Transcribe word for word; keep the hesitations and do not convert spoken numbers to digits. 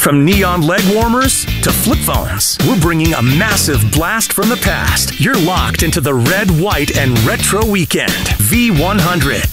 From neon leg warmers to flip phones, we're bringing a massive blast from the past. You're locked into the red, white, and retro weekend. V one hundred.